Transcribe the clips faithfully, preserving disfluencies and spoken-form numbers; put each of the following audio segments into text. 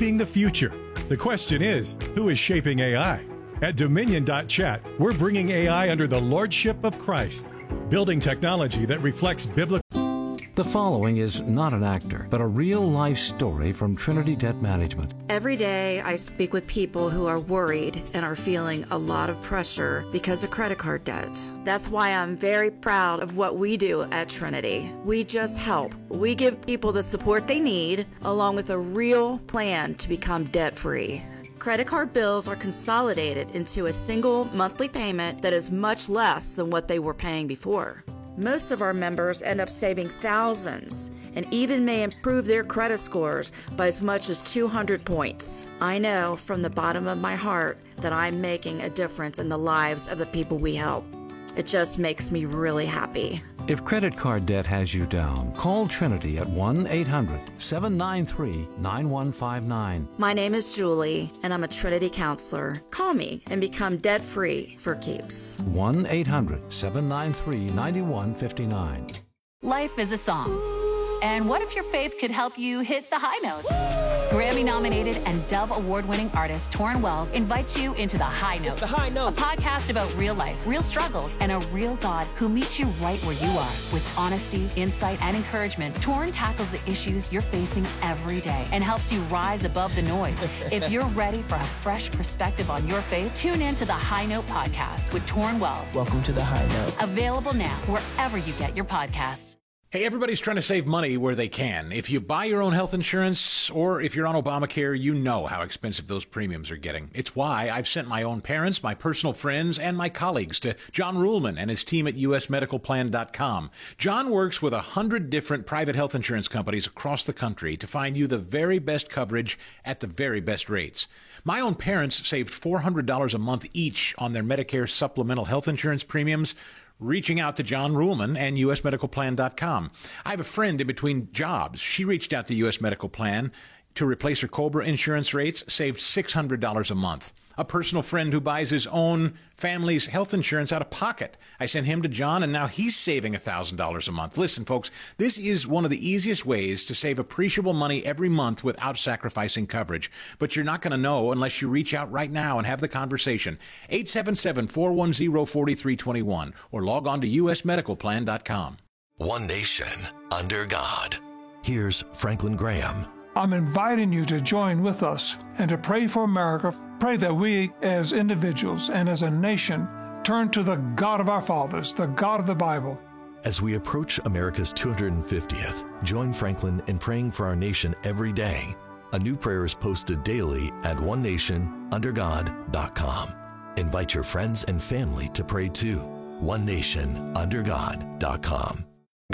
shaping the future. The question is, who is shaping A I? At Dominion dot chat, we're bringing A I under the lordship of Christ, building technology that reflects biblical. The following is not an actor, but a real-life story from Trinity Debt Management. Every day I speak with people who are worried and are feeling a lot of pressure because of credit card debt. That's why I'm very proud of what we do at Trinity. We just help. We give people the support they need, along with a real plan to become debt-free. Credit card bills are consolidated into a single monthly payment that is much less than what they were paying before. Most of our members end up saving thousands and even may improve their credit scores by as much as two hundred points. I know from the bottom of my heart that I'm making a difference in the lives of the people we help. It just makes me really happy. If credit card debt has you down, call Trinity at one eight hundred seven nine three nine one five nine. My name is Julie, and I'm a Trinity counselor. Call me and become debt-free for keeps. one eight hundred seven nine three nine one five nine. Life is a song. And what if your faith could help you hit the high notes? Grammy-nominated and Dove Award-winning artist Torrin Wells invites you into The High Note. It's The High Note. A podcast about real life, real struggles, and a real God who meets you right where you are. With honesty, insight, and encouragement, Torrin tackles the issues you're facing every day and helps you rise above the noise. If you're ready for a fresh perspective on your faith, tune in to The High Note podcast with Torrin Wells. Welcome to The High Note. Available now wherever you get your podcasts. Hey, everybody's trying to save money where they can. If you buy your own health insurance or if you're on Obamacare, you know how expensive those premiums are getting. It's why I've sent my own parents, my personal friends, and my colleagues to John Ruhlman and his team at U S medical plan dot com. John works with a hundred different private health insurance companies across the country to find you the very best coverage at the very best rates. My own parents saved four hundred dollars a month each on their Medicare supplemental health insurance premiums, reaching out to John Ruhlman and U S medical plan dot com. I have a friend in between jobs. She reached out to U S Medical Plan to replace her COBRA insurance rates, saved six hundred dollars a month. A personal friend who buys his own family's health insurance out of pocket. I sent him to John, and now he's saving one thousand dollars a month. Listen, folks, this is one of the easiest ways to save appreciable money every month without sacrificing coverage. But you're not going to know unless you reach out right now and have the conversation. eight seven seven, four one zero, four three two one or log on to U S medical plan dot com. One nation under God. Here's Franklin Graham. I'm inviting you to join with us and to pray for America. Pray that we as individuals and as a nation turn to the God of our fathers, the God of the Bible. As we approach America's two hundred fiftieth, join Franklin in praying for our nation every day. A new prayer is posted daily at one nation under god dot com. Invite your friends and family to pray too. one nation under god dot com.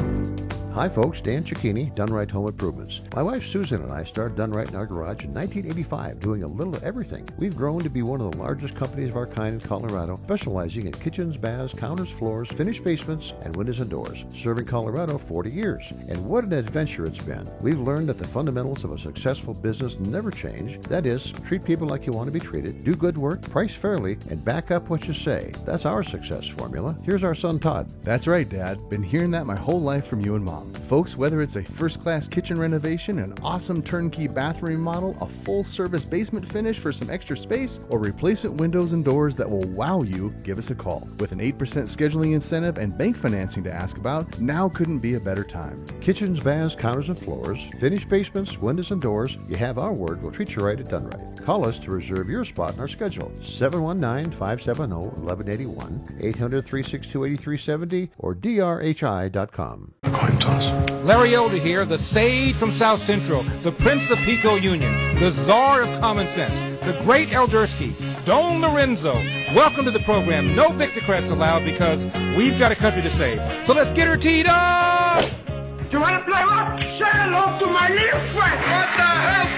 Hi folks, Dan Cicchini, Done Right Home Improvements. My wife Susan and I started Done Right in our garage in nineteen eighty-five, doing a little of everything. We've grown to be one of the largest companies of our kind in Colorado, specializing in kitchens, baths, counters, floors, finished basements, and windows and doors. Serving Colorado forty years. And what an adventure it's been. We've learned that the fundamentals of a successful business never change. That is, treat people like you want to be treated, do good work, price fairly, and back up what you say. That's our success formula. Here's our son Todd. That's right, Dad. Been hearing that my whole life from you and Mom. Folks, whether it's a first-class kitchen renovation, an awesome turnkey bathroom remodel, a full-service basement finish for some extra space, or replacement windows and doors that will wow you, give us a call. With an eight percent scheduling incentive and bank financing to ask about, now couldn't be a better time. Kitchens, baths, counters, and floors, finished basements, windows, and doors. You have our word. We'll treat you right at Done Right. Call us to reserve your spot in our schedule. seven one nine, five seven zero, one one eight one, eight hundred, three six two, eight three seven zero, or D R H I dot com. Coin toss. Larry Elder here, the sage from South Central, the Prince of Pico Union, the czar of common sense, the great Eldersky, Don Lorenzo. Welcome to the program. No Victorcrats allowed because we've got a country to save. So let's get her teed up! You want to play what? Say hello to my little friend! What the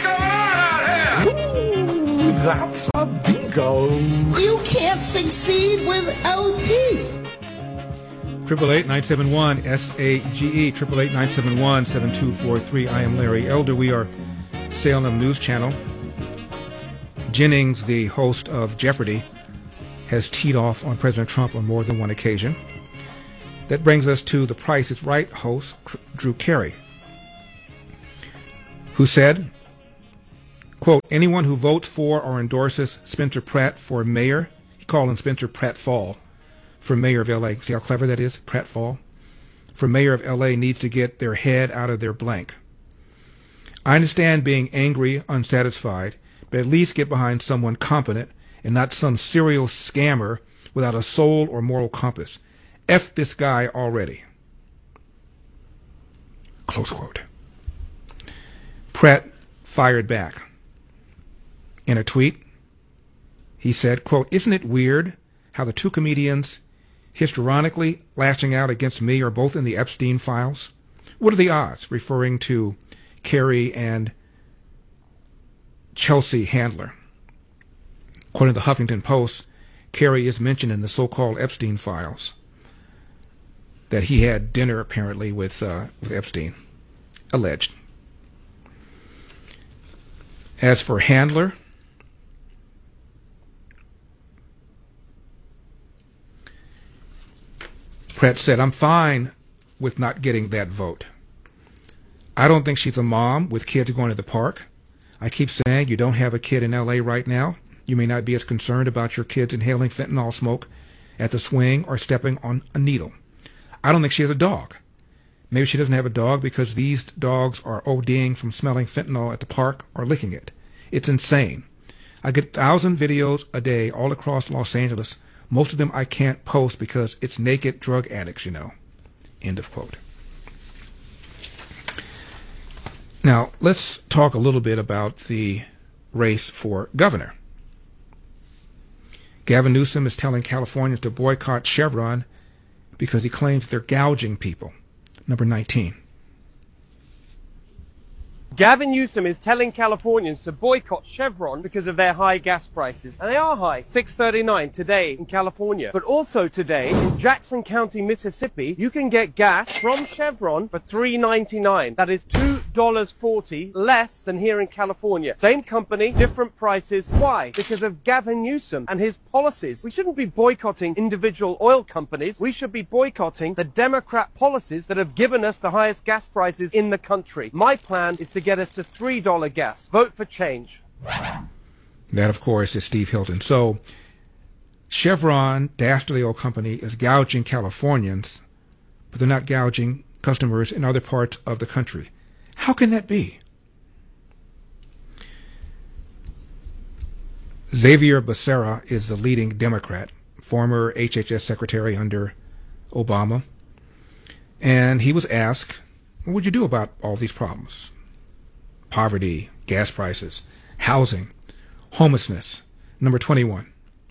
hell's going on out here? Ooh, that's a bingo. You can't succeed without teeth. Triple eight nine seven one S A G E triple eight nine seven one seven two four three. I am Larry Elder. We are Salem News Channel. Jennings, the host of Jeopardy, has teed off on President Trump on more than one occasion. That brings us to The Price is Right host Drew Carey, who said, Quote, anyone who votes for or endorses Spencer Pratt for mayor, he called him Spencer Pratfall, for mayor of L A. See how clever that is? Pratfall. For mayor of L A needs to get their head out of their blank. I understand being angry, unsatisfied, but at least get behind someone competent and not some serial scammer without a soul or moral compass. F this guy already. Close quote. Pratt fired back. In a tweet, he said, quote, isn't it weird how the two comedians histrionically lashing out against me are both in the Epstein files? What are the odds? Referring to Kerry and Chelsea Handler. According to the Huffington Post, Kerry is mentioned in the so-called Epstein files, that he had dinner apparently with, uh, with Epstein, alleged. As for Handler, Pratt said, I'm fine with not getting that vote. I don't think she's a mom with kids going to the park. I keep saying you don't have a kid in L A right now. You may not be as concerned about your kids inhaling fentanyl smoke at the swing or stepping on a needle. I don't think she has a dog. Maybe she doesn't have a dog because these dogs are ODing from smelling fentanyl at the park or licking it. It's insane. I get a thousand videos a day all across Los Angeles. Most of them I can't post because it's naked drug addicts, you know. End of quote. Now, let's talk a little bit about the race for governor. Gavin Newsom is telling Californians to boycott Chevron because he claims they're gouging people. Number nineteen. Gavin Newsom is telling Californians to boycott Chevron because of their high gas prices. And they are high. six thirty-nine today in California. But also today in Jackson County, Mississippi, you can get gas from Chevron for three ninety-nine. That is two dollars and forty cents less than here in California. Same company, different prices. Why? Because of Gavin Newsom and his policies. We shouldn't be boycotting individual oil companies. We should be boycotting the Democrat policies that have given us the highest gas prices in the country. My plan is to get us to three dollars gas. Vote for change. That, of course, is Steve Hilton. So Chevron, Dastardly Oil Company, is gouging Californians, but they're not gouging customers in other parts of the country. How can that be? Xavier Becerra is the leading Democrat, former H H S secretary under Obama, and he was asked, what would you do about all these problems? Poverty, gas prices, housing, homelessness. Number twenty-one.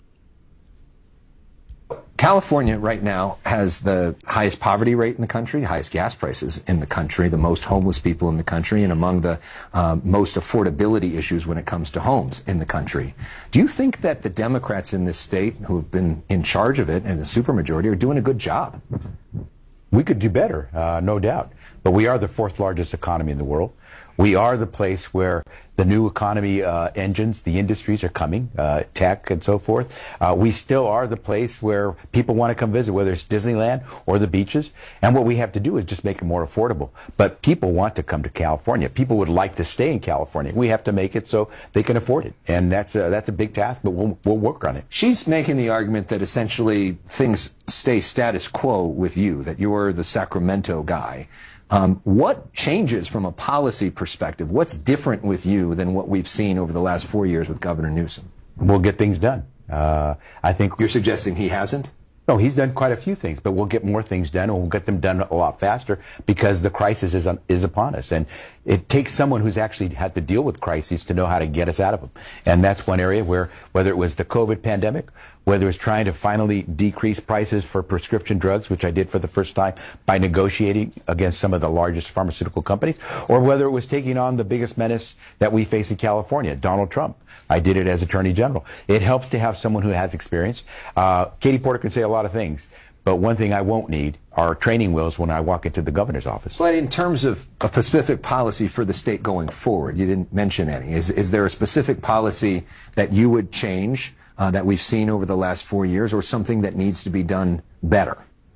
California right now has the highest poverty rate in the country, highest gas prices in the country, the most homeless people in the country, and among the uh, most affordability issues when it comes to homes in the country. Do you think that the Democrats in this state, who have been in charge of it, and the supermajority, are doing a good job? We could do better, uh, no doubt. But we are the fourth largest economy in the world. We are the place where the new economy uh, engines, the industries are coming, uh, tech and so forth. Uh, we still are the place where people want to come visit, whether it's Disneyland or the beaches. And what we have to do is just make it more affordable. But people want to come to California. People would like to stay in California. We have to make it so they can afford it. And that's a, that's a big task, but we'll, we'll work on it. She's making the argument that essentially things stay status quo with you, that you're the Sacramento guy. Um, what changes from a policy perspective? What's different with you than what we've seen over the last four years with Governor Newsom? We'll get things done. Uh, I think you're suggesting he hasn't? No, he's done quite a few things, but we'll get more things done, and we'll get them done a lot faster because the crisis is, is upon us. And it takes someone who's actually had to deal with crises to know how to get us out of them. And that's one area where, whether it was the COVID pandemic, whether it's trying to finally decrease prices for prescription drugs, which I did for the first time by negotiating against some of the largest pharmaceutical companies, or whether it was taking on the biggest menace that we face in California, Donald Trump. I did it as Attorney General. It helps to have someone who has experience. Uh, Katie Porter can say a lot of things, but one thing I won't need are training wheels when I walk into the governor's office. But in terms of a specific policy for the state going forward, you didn't mention any. Is, is there a specific policy that you would change Uh, that we've seen over the last four years, or something that needs to be done better?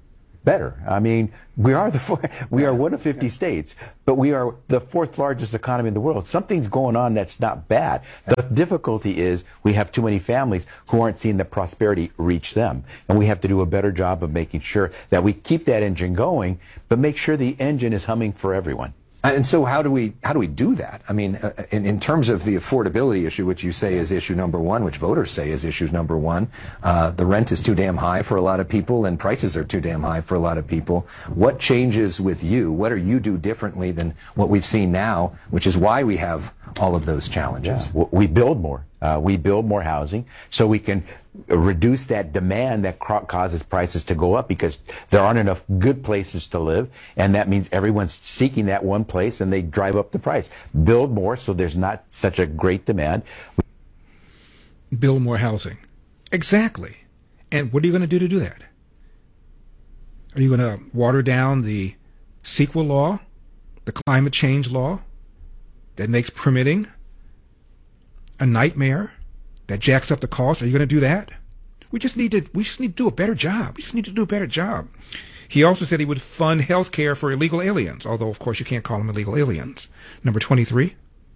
better. I mean, we are the four, we are one of fifty states, but we are the fourth largest economy in the world. Something's going on that's not bad. The difficulty is we have too many families who aren't seeing the prosperity reach them, and we have to do a better job of making sure that we keep that engine going, but make sure the engine is humming for everyone. And so how do we how do we do that? I mean, uh, in, in terms of the affordability issue, which you say is issue number one, which voters say is issue number one, uh, the rent is too damn high for a lot of people, and prices are too damn high for a lot of people. What changes with you? What do you do differently than what we've seen now, which is why we have all of those challenges? Yeah. We build more. Uh, we build more housing so we can reduce that demand that causes prices to go up, because there aren't enough good places to live, and that means everyone's seeking that one place and they drive up the price. Build more so there's not such a great demand. Build more housing. Exactly. And what are you going to do to do that? Are you going to water down the CEQA law, the climate change law that makes permitting a nightmare, that jacks up the cost? Are you going to do that? We just need to. We just need to do a better job. We just need to do a better job. He also said he would fund health care for illegal aliens, although of course you can't call them illegal aliens. Number twenty-three.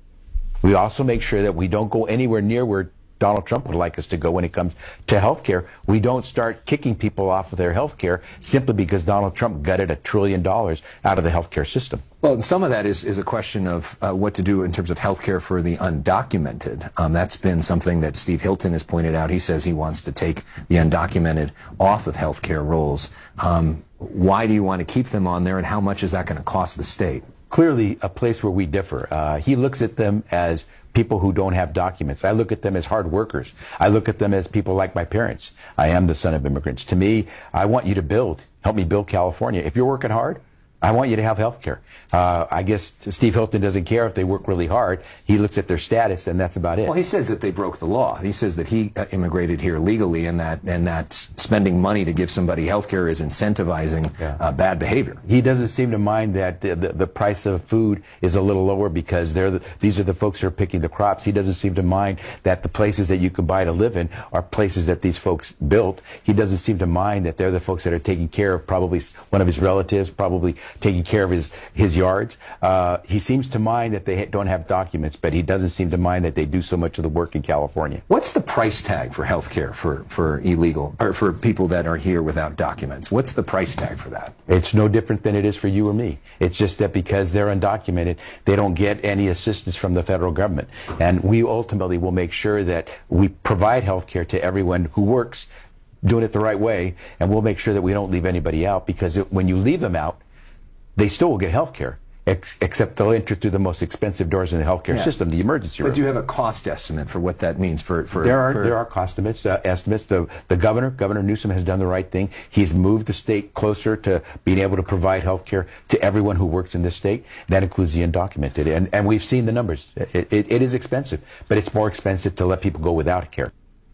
We also make sure that we don't go anywhere near where Donald Trump would like us to go when it comes to health care. We don't start kicking people off of their health care simply because Donald Trump gutted a trillion dollars out of the health care system. Well, and some of that is, is a question of uh, what to do in terms of health care for the undocumented. Um, that's been something that Steve Hilton has pointed out. He says he wants to take the undocumented off of health care rolls. Um, why do you want to keep them on there, and how much is that going to cost the state? Clearly a place where we differ. Uh, he looks at them as people who don't have documents. I look at them as hard workers. I look at them as people like my parents. I am the son of immigrants. To me, I want you to build. Help me build California. If you're working hard, I want you to have health care. Uh, I guess Steve Hilton doesn't care if they work really hard. He looks at their status, and that's about it. Well, he says that they broke the law. He says that he uh, immigrated here legally, and that and that spending money to give somebody health care is incentivizing yeah. uh, bad behavior. He doesn't seem to mind that the, the, the price of food is a little lower because they're the, these are the folks who are picking the crops. He doesn't seem to mind that the places that you can buy to live in are places that these folks built. He doesn't seem to mind that they're the folks that are taking care of probably one of his relatives, probably taking care of his, his yards. Uh, he seems to mind that they don't have documents, but he doesn't seem to mind that they do so much of the work in California. What's the price tag for health care for, for illegal, or for people that are here without documents? What's the price tag for that? It's no different than it is for you or me. It's just that because they're undocumented, they don't get any assistance from the federal government. And we ultimately will make sure that we provide health care to everyone who works, doing it the right way, and we'll make sure that we don't leave anybody out, because it, when you leave them out, they still will get health care, ex except they'll enter through the most expensive doors in the healthcare yeah. system, the emergency room. But do you have a cost estimate for what that means for... for there are for... there are cost estimates. Uh, estimates. The, the governor, Governor Newsom, has done the right thing. He's moved the state closer to being able to provide health care to everyone who works in this state. That includes the undocumented. And, and we've seen the numbers. It, it, it is expensive, but it's more expensive to let people go without care.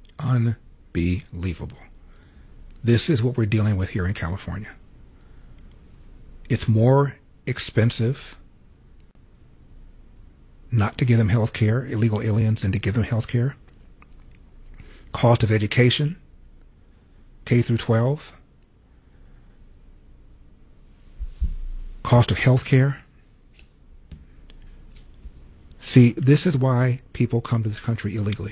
Unbelievable. This is what we're dealing with here in California. It's more expensive not to give them health care, illegal aliens, than to give them health care. Cost of education, K through twelve. Cost of health care. See, this is why people come to this country illegally.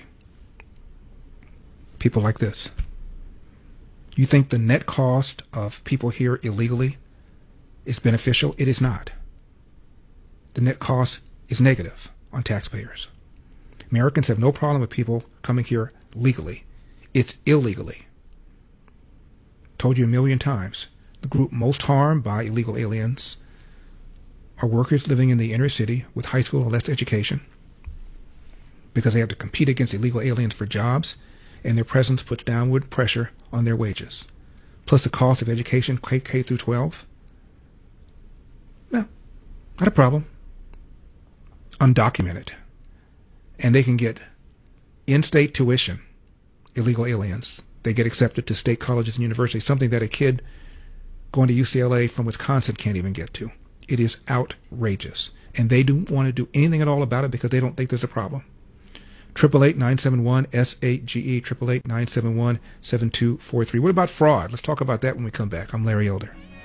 People like this. You think the net cost of people here illegally is beneficial? It is not. The net cost is negative on taxpayers. Americans have no problem with people coming here legally. It's illegally. Told you a million times. The group most harmed by illegal aliens are workers living in the inner city with high school or less education, because they have to compete against illegal aliens for jobs, and their presence puts downward pressure on their wages. Plus the cost of education, K, K through twelve. No, not a problem. Undocumented. And they can get in-state tuition, illegal aliens. They get accepted to state colleges and universities, something that a kid going to U C L A from Wisconsin can't even get to. It is outrageous. And they don't want to do anything at all about it because they don't think there's a problem. eight eight eight, nine seven one, S eight G E, eight eight eight, nine seven one, seven two four three. What about fraud? Let's talk about that when we come back. I'm Larry Elder.